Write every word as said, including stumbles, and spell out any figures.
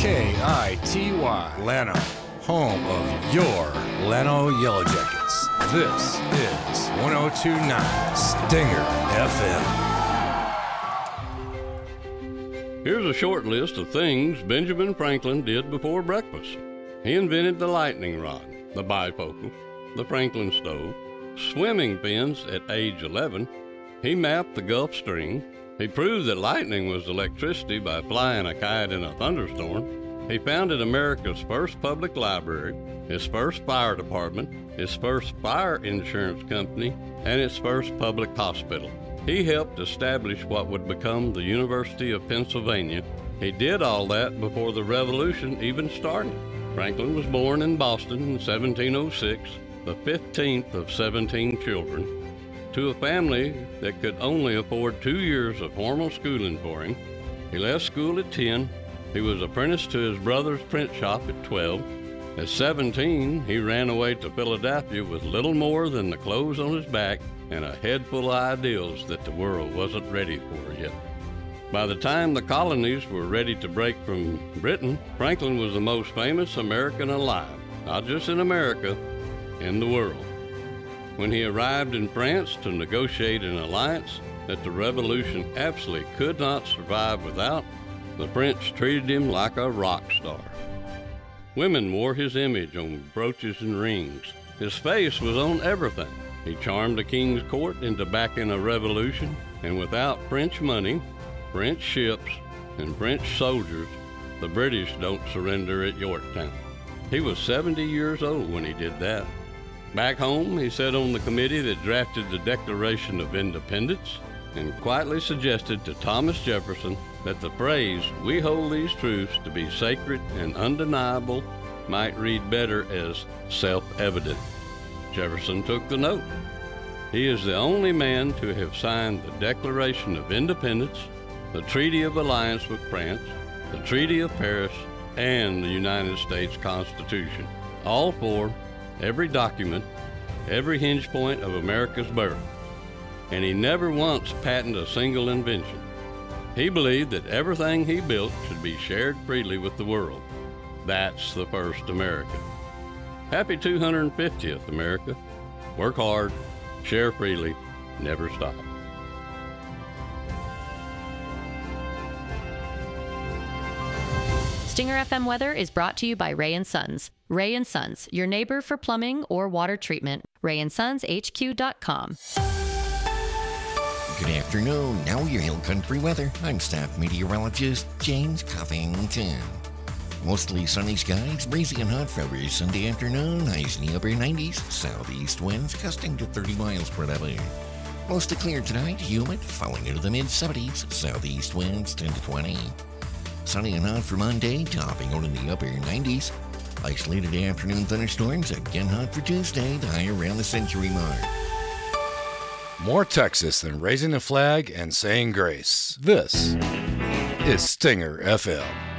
K I T Y, Llano, home of your Llano Yellow Jackets. This is one oh two point nine Stinger F M. Here's a short list of things Benjamin Franklin did before breakfast. He invented the lightning rod, the bifocal, the Franklin stove, swimming pins at age eleven. He mapped the Gulf Stream. He proved that lightning was electricity by flying a kite in a thunderstorm. He founded America's first public library, his first fire department, his first fire insurance company, and its first public hospital. He helped establish what would become the University of Pennsylvania. He did all that before the Revolution even started. Franklin was born in Boston in seventeen oh six, the fifteenth of seventeen children, to a family that could only afford two years of formal schooling for him. He left school at ten. He was apprenticed to his brother's print shop at twelve. At seventeen, he ran away to Philadelphia with little more than the clothes on his back and a head full of ideals that the world wasn't ready for yet. By the time the colonies were ready to break from Britain, Franklin was the most famous American alive, not just in America, in the world. When he arrived in France to negotiate an alliance that the Revolution absolutely could not survive without, the French treated him like a rock star. Women wore his image on brooches and rings. His face was on everything. He charmed the king's court into backing a revolution, and without French money, French ships, and French soldiers, the British don't surrender at Yorktown. He was seventy years old when he did that. Back home, he sat on the committee that drafted the Declaration of Independence and quietly suggested to Thomas Jefferson that the phrase, "We hold these truths to be sacred and undeniable," might read better as self-evident. Jefferson took the note. He is the only man to have signed the Declaration of Independence, the Treaty of Alliance with France, the Treaty of Paris, and the United States Constitution. All four, every document, every hinge point of America's birth. And he never once patented a single invention. He believed that everything he built should be shared freely with the world. That's the first America. Happy two hundred fiftieth, America. Work hard, share freely, never stop. Stinger F M weather is brought to you by Ray and Sons. Ray and Sons, your neighbor for plumbing or water treatment. ray and sons h q dot com. Good afternoon. Now your Hill Country weather. I'm staff meteorologist James Covington. Mostly sunny skies, breezy and hot for every Sunday afternoon. Highs in the upper nineties. Southeast winds gusting to thirty miles per hour. Mostly clear tonight. Humid, falling into the mid seventies. Southeast winds ten to twenty. Sunny and hot for Monday, topping out in the upper nineties. Isolated afternoon thunderstorms, again hot for Tuesday, the high around the century mark. More Texas than raising a flag and saying grace. This is Stinger F M.